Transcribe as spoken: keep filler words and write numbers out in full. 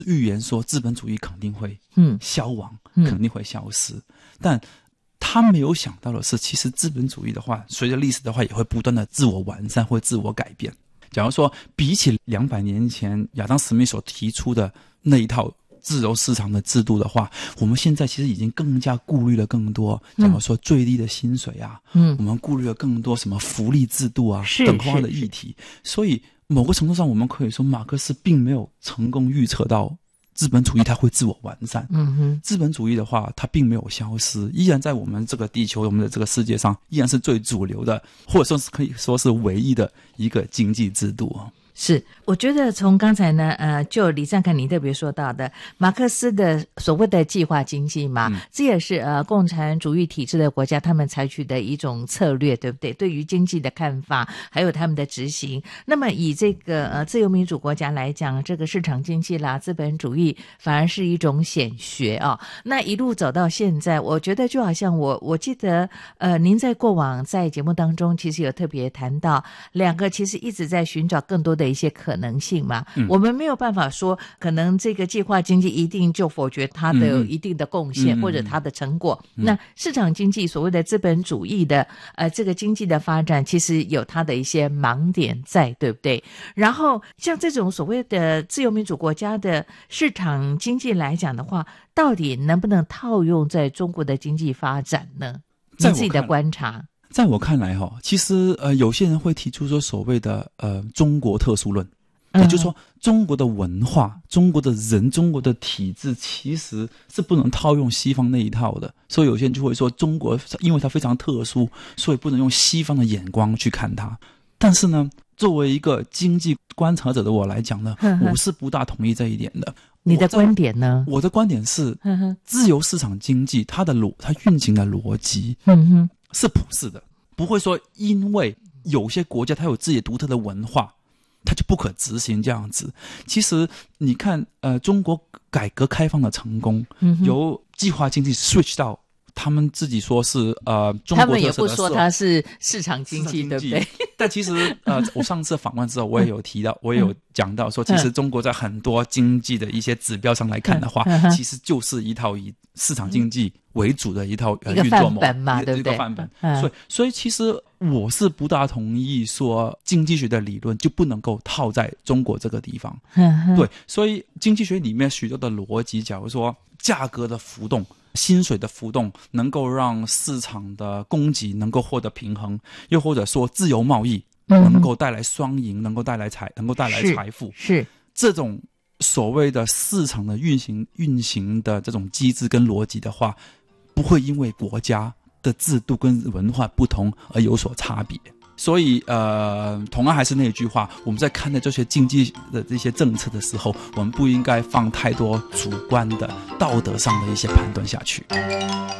预言说资本主义肯定会消亡， 嗯、 肯定会消失，但他没有想到的是，其实资本主义的话，随着历史的话，也会不断的自我完善或自我改变。假如说比起两百年前亚当·史密所提出的那一套自由市场的制度的话，我们现在其实已经更加顾虑了更多，假如说最低的薪水啊，嗯，我们顾虑了更多什么福利制度啊等化的议题。所以某个程度上，我们可以说马克思并没有成功预测到资本主义它会自我完善。嗯哼，资本主义的话，它并没有消失，依然在我们这个地球、我们的这个世界上，依然是最主流的，或者说是可以说是唯一的一个经济制度。 是，我觉得从刚才呢，呃，就李善肯你特别说到的马克思的所谓的计划经济嘛，嗯、这也是呃共产主义体制的国家他们采取的一种策略，对不对？对于经济的看法，还有他们的执行。那么以这个呃自由民主国家来讲，这个市场经济啦、资本主义反而是一种显学啊。那一路走到现在，我觉得就好像我我记得呃，您在过往在节目当中其实有特别谈到，两个其实一直在寻找更多的一些可能性嘛、嗯、我们没有办法说可能这个计划经济一定就否决它的一定的贡献、嗯、或者它的成果、嗯、那市场经济所谓的资本主义的呃这个经济的发展其实有它的一些盲点在，对不对？然后像这种所谓的自由民主国家的市场经济来讲的话，到底能不能套用在中国的经济发展呢？你自己的观察。 在我看来哈，其实呃有些人会提出说所谓的呃中国特殊论，也就是说中国的文化、中国的人、中国的体制其实是不能套用西方那一套的，所以有些人就会说中国因为它非常特殊，所以不能用西方的眼光去看它。但是呢，作为一个经济观察者的我来讲呢，我是不大同意这一点的。 你的观点呢？ 我的观点是，自由市场经济它的逻它运行的逻辑，是普世的，不会说因为有些国家它有自己独特的文化，它就不可执行这样子。其实你看，呃，中国改革开放的成功，嗯、由计划经济 switch 到他们自己说是呃中国特色的，他们也不说它是市场经济，对不对？ 但其实呃，我上次访问之后，我也有提到，我也有讲到说，其实中国在很多经济的一些指标上来看的话，其实就是一套以市场经济为主的一套呃运作模式嘛，对不对？一个范本。所以，所以其实我是不大同意说经济学的理论就不能够套在中国这个地方。对，所以经济学里面许多的逻辑，假如说价格的浮动、薪水的浮动能够让市场的供给能够获得平衡，又或者说自由贸易能够带来双赢，能够带来财，能够带来财富， 是, 是这种所谓的市场的运行运行的这种机制跟逻辑的话，不会因为国家的制度跟文化不同而有所差别。所以呃，同样还是那句话，我们在看待这些经济的这些政策的时候，我们不应该放太多主观的道德上的一些判断下去。